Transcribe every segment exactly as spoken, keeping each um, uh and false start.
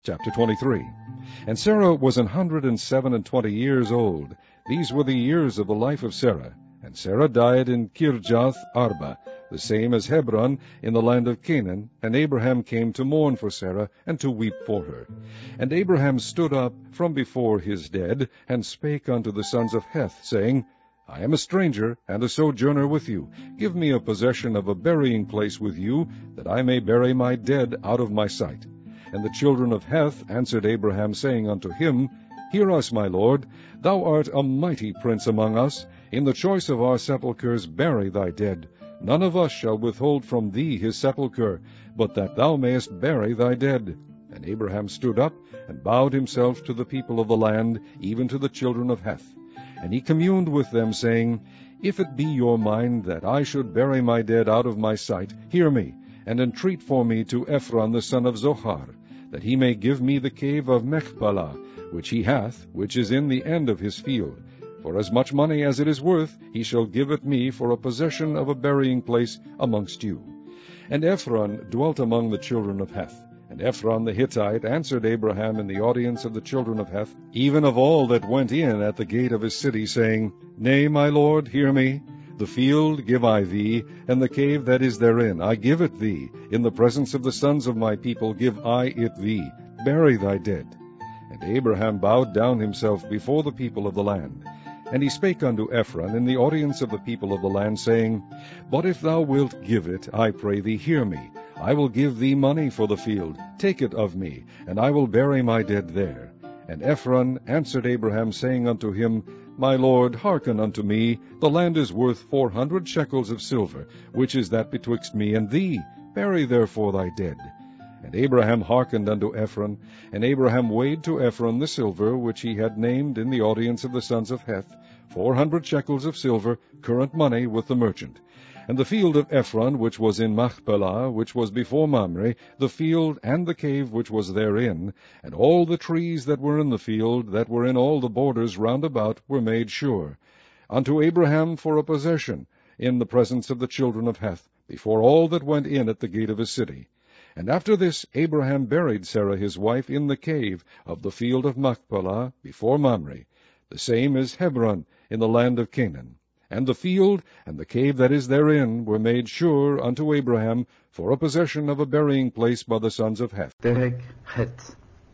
Chapter twenty-three. And Sarah was an hundred and seven and twenty years old. These were the years of the life of Sarah. And Sarah died in Kirjath Arba, the same as Hebron, in the land of Canaan. And Abraham came to mourn for Sarah, and to weep for her. And Abraham stood up from before his dead, and spake unto the sons of Heth, saying, I am a stranger, and a sojourner with you. Give me a possession of a burying place with you, that I may bury my dead out of my sight. And the children of Heth answered Abraham, saying unto him, Hear us, my lord, thou art a mighty prince among us. In the choice of our sepulchres bury thy dead. None of us shall withhold from thee his sepulchre, but that thou mayest bury thy dead. And Abraham stood up, and bowed himself to the people of the land, even to the children of Heth. And he communed with them, saying, If it be your mind that I should bury my dead out of my sight, hear me, and entreat for me to Ephron the son of Zohar, that he may give me the cave of Machpelah, which he hath, which is in the end of his field. For as much money as it is worth, he shall give it me for a possession of a burying place amongst you. And Ephron dwelt among the children of Heth. And Ephron the Hittite answered Abraham in the audience of the children of Heth, even of all that went in at the gate of his city, saying, Nay, my lord, hear me. The field give I thee, and the cave that is therein, I give it thee. In the presence of the sons of my people give I it thee. Bury thy dead. And Abraham bowed down himself before the people of the land. And he spake unto Ephron in the audience of the people of the land, saying, But if thou wilt give it, I pray thee, hear me. I will give thee money for the field. Take it of me, and I will bury my dead there. And Ephron answered Abraham, saying unto him, My lord, hearken unto me. The land is worth four hundred shekels of silver, which is that betwixt me and thee. Bury therefore thy dead. And Abraham hearkened unto Ephron, and Abraham weighed to Ephron the silver which he had named in the audience of the sons of Heth, four hundred shekels of silver, current money with the merchant. And the field of Ephron, which was in Machpelah, which was before Mamre, the field and the cave which was therein, and all the trees that were in the field, that were in all the borders round about, were made sure, unto Abraham for a possession, in the presence of the children of Heth, before all that went in at the gate of his city. And after this Abraham buried Sarah his wife in the cave of the field of Machpelah, before Mamre. The same is Hebron, in the land of Canaan. And the field and the cave that is therein were made sure unto Abraham for a possession of a burying place by the sons of Heth. פרק ח'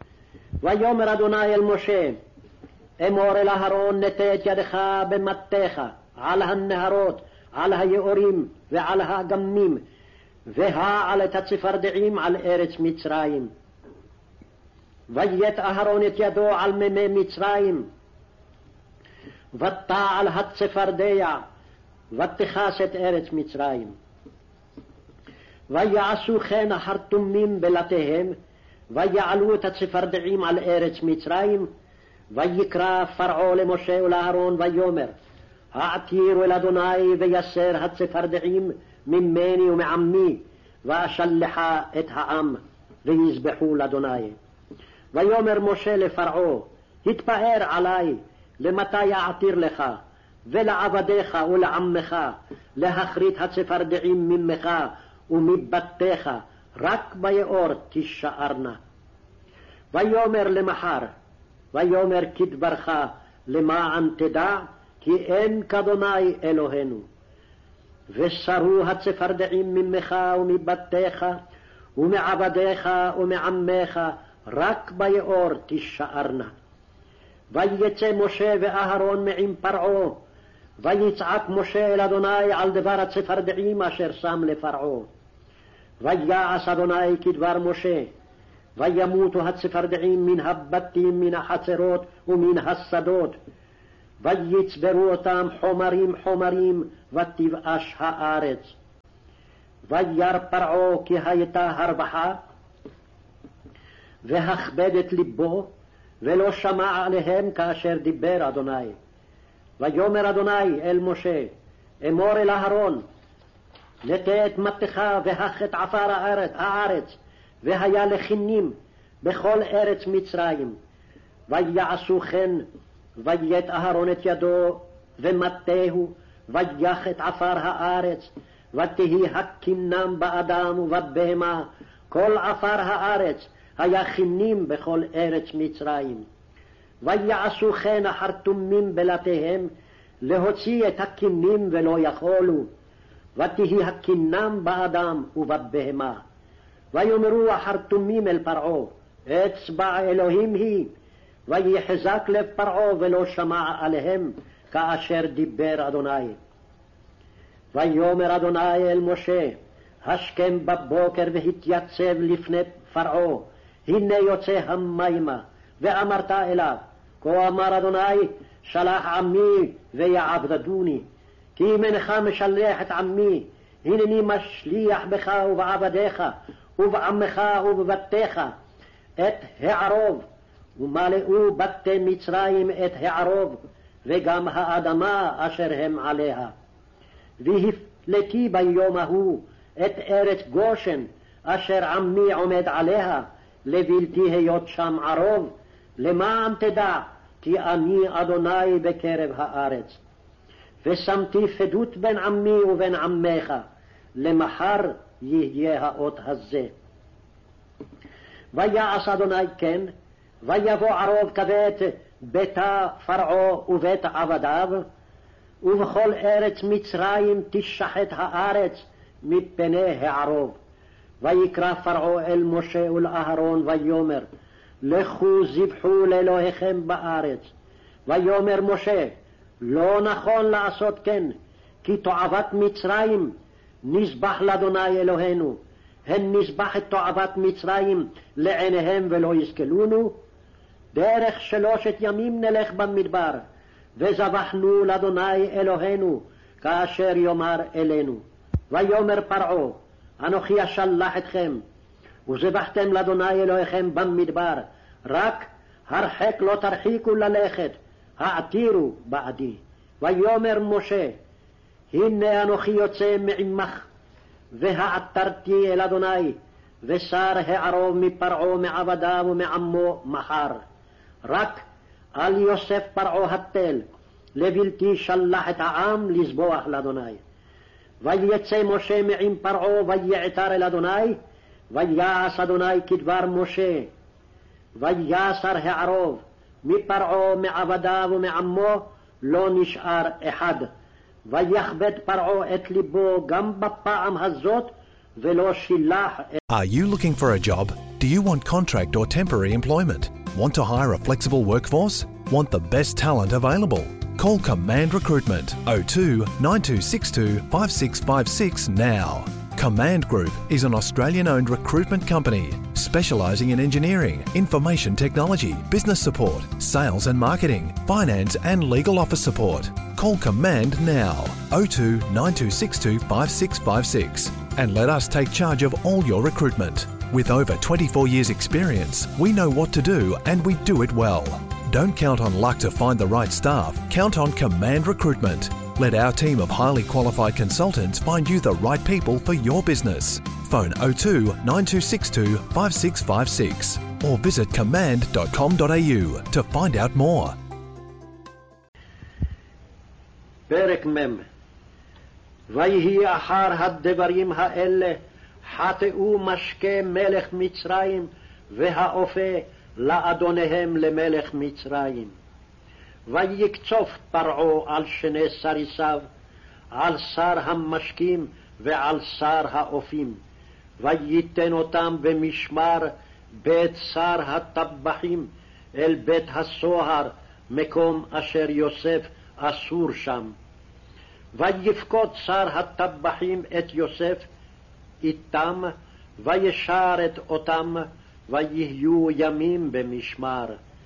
ויאמר אדוני אל משה, אמור אל אהרון, נטה את ידך במטתך על הנהרות, על היאורים ועל האגמים, והעל את הצפרדעים על ארץ מצרים. ויית אהרון את ידו על מימי מצרים, ותעל הצפרדע, ותכס את ארץ מצרים. ויעשו כן החרטומים בלתיהם, ויעלו את הצפרדעים על ארץ מצרים. ויקרא פרעה למשה ולאהרון ויאמר, העתירו אל אדוני ויסר הצפרדעים ממני ומעמי, ואשלחה את העם ויזבחו לאדוני. ויאמר משה לפרעה, התפאר עלי, למתי אעתיר לך ולעבדיך ולעמך להכרית הצפרדעים ממך ומבתיך, רק ביאור תישארנה. ויאמר למחר, ויאמר כדברך, למען תדע כי אין כאדוני אלוהינו. וסרו הצפרדעים ממך ומבתיך ומעבדיך ומעמך, רק ביאור תישארנה. ויצא משה ואהרון מעם פרעה, ויצעק משה אל אדוני על דבר הצפרדעים אשר שם לפרעה. ויעש אדוני כדבר משה, וימותו הצפרדעים מן הבתים, מן החצרות ומן השדות, ויצברו אותם חומרים חומרים, ותבאש הארץ. וירא פרעה כי הייתה הרווחה, והכבד את ליבו, ולא שמע עליהם כאשר דיבר אדוני. ויאמר אדוני אל משה, אמור אל אהרון, נטה את מטתך והך את עפר הארץ, הארץ והיה לכינים בכל ארץ מצרים. ויעשו כן, ויית אהרון את ידו ומטהו, ויח את עפר הארץ, ותהי הכינם באדם ובבהמה, כל עפר הארץ, היה חינים בכל ארץ מצרים. ויעשו כן החרטומים בלתיהם, להוציא את הקינים ולא יכולו, ותהי הקינם באדם ובבהמה. ויאמרו החרטומים אל פרעה, אצבע אלוהים היא, ויחזק לב פרעה ולא שמע עליהם, כאשר דיבר אדוני. ויאמר אדוני אל משה, השכם בבוקר והתייצב לפני פרעה, הנה יוצא המימה, ואמרת אליו, כה אמר אדוני, שלח עמי ויעבדוני, כי אם אינך משלח את עמי, הנני משליח בך ובעבדיך ובעמך ובבתיך את הערוב, ומלאו בתי מצרים את הערוב, וגם האדמה אשר הם עליה. והפלתי ביום ההוא את ארץ גושן, אשר עמי עומד עליה, לבלתי היות שם ערוב, למען תדע כי אני אדוני בקרב הארץ. ושמתי פדות בין עמי ובין עמך, למחר יהיה האות הזה. ויעש אדוני כן, ויבוא ערוב כבית ביתה פרעה ובית עבדיו, ובכל ארץ מצרים תשחט הארץ מפני הערוב. ויקרא פרעה אל משה ולאהרון ויאמר, לכו זבחו לאלוהיכם בארץ. ויאמר משה, לא נכון לעשות כן, כי תועבת מצרים נזבח לאדוני אלוהינו, הן נזבח את תועבת מצרים לעיניהם ולא יסכלונו. דרך שלושת ימים נלך במדבר, וזבחנו לאדוני אלוהינו, כאשר יאמר אלינו. ויאמר פרעה, אנוכי אשלח אתכם, וזבחתם לאדוני אלוהיכם במדבר, רק הרחק לא תרחיקו ללכת, העתירו בעדי. ויאמר משה, הנה אנוכי יוצא מעמך, והעתרתי אל אדוני, ושר הערוב מפרעה מעבדיו ומעמו מחר. רק על יוסף פרעה התל, לבלתי שלח את העם לזבוח לאדוני. ויצא משה מעם פרעה ויעתר אל אדוני, ויעש אדוני כדבר משה. ויסר הערוב מפרעה מעבדיו ומעמו, לא נשאר אחד. ויכבד פרעה את ליבו גם בפעם הזאת, ולא שילח. Are you looking for a job? Do you want contract or temporary employment? Want to hire a flexible workforce? Want the best talent available? Call Command Recruitment oh two nine two six two five six five six now. Command Group is an Australian-owned recruitment company specialising in engineering, information technology, business support, sales and marketing, finance and legal office support. Call Command now oh two nine two six two five six five six and let us take charge of all your recruitment. With over twenty-four years experience, we know what to do and we do it well. Don't count on luck to find the right staff. Count on Command Recruitment. Let our team of highly qualified consultants find you the right people for your business. Phone oh two nine two six two five six five six or visit command dot com dot a u to find out more. פרק מ'. ויהי אחר הדברים האלה, חטאו משקה מלך מצרים והאופה לאדוניהם למלך מצרים. ויקצוף פרעה על שני סריסיו, על שר המשקים ועל שר האופים, וייתן אותם במשמר בית שר הטבחים אל בית הסוהר, מקום אשר יוסף אסור שם. ויפקוד שר הטבחים את יוסף איתם, וישרת אותם, ויהיו ימים במשמר.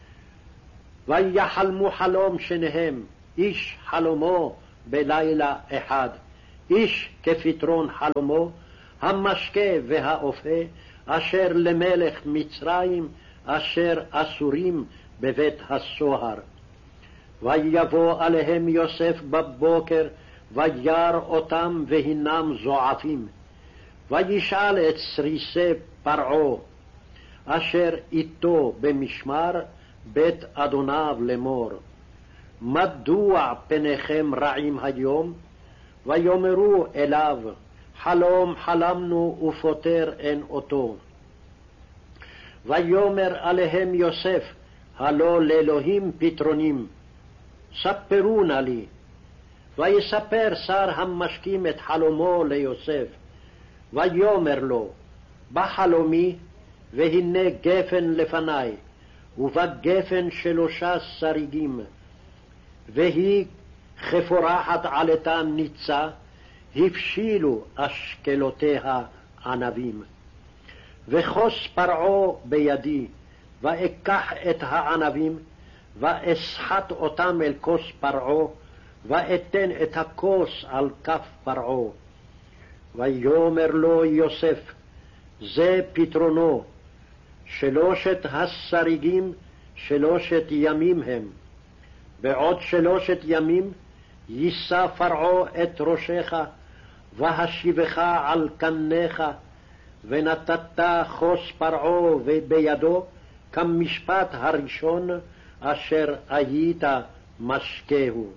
ויחלמו חלום שניהם, איש חלומו בלילה אחד, איש כפתרון חלומו, המשקה והאופה, אשר למלך מצרים, אשר אסורים בבית הסוהר. ויבוא עליהם יוסף בבוקר, וירא אותם והינם זועפים. וישאל את סריסי פרעה, אשר איתו במשמר בית אדוניו לאמור, מדוע פניכם רעים היום? ויאמרו אליו, חלום חלמנו ופותר אין אותו. ויאמר עליהם יוסף, הלא לאלוהים פתרונים, ספרו נא לי. ויספר שר המשקים את חלומו ליוסף, ויאמר לו, בחלומי, והנה גפן לפני, ובגפן שלושה שריגים, והיא כפורחת עלתה ניצה, הבשילו אשכלותיה ענבים. וחוס פרעה בידי, ואקח את הענבים, ואסחט אותם אל כוס פרעה, ואתן את הכוס על כף פרעה. ויאמר לו יוסף, זה פתרונו, שלושת השריגים שלושת ימים הם. בעוד שלושת ימים יישא פרעה את ראשך, והשיבך על קניך, ונתת כוס פרעה בידו, כמשפט הראשון אשר היית משקהו.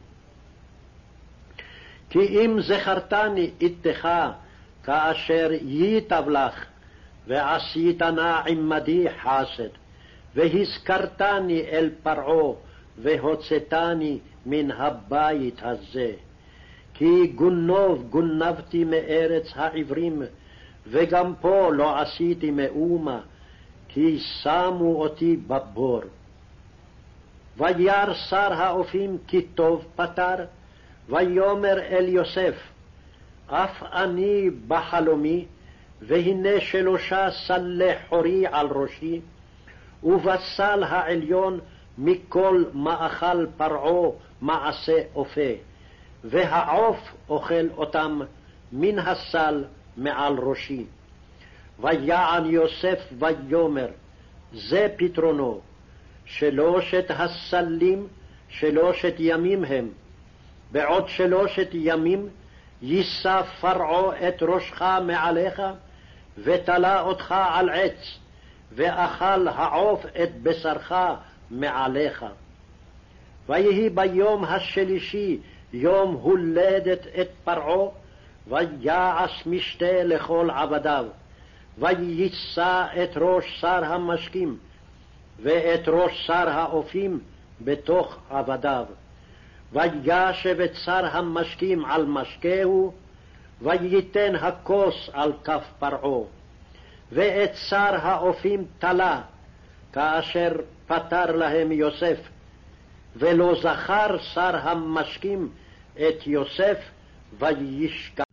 כי אם זכרתני איתך כאשר ייטב לך, ועשית נא עמדי חסד, והזכרתני אל פרעה, והוצאתני מן הבית הזה. כי גונוב גונבתי מארץ העברים, וגם פה לא עשיתי מאומה, כי שמו אותי בבור. וירא שר האופים כי טוב פתר, ויאמר אל יוסף, אף אני בחלומי, והנה שלושה סלי חורי על ראשי, ובסל העליון מכל מאכל פרעה מעשה אופה, והעוף אוכל אותם מן הסל מעל ראשי. ויען יוסף ויאמר, זה פתרונו, שלושת הסלים שלושת ימים הם. בעוד שלושת ימים יישא פרעה את ראשך מעליך, ותלה אותך על עץ, ואכל העוף את בשרך מעליך. ויהי ביום השלישי יום הולדת את פרעה, ויעש משתה לכל עבדיו, ויישא את ראש שר המשקים, ואת ראש שר האופים בתוך עבדיו. וישב את שר המשקים על משקהו, וייתן הכוס על כף פרעה. ואת שר האופים תלה, כאשר פתר להם יוסף, ולא זכר שר המשקים את יוסף, וישכח.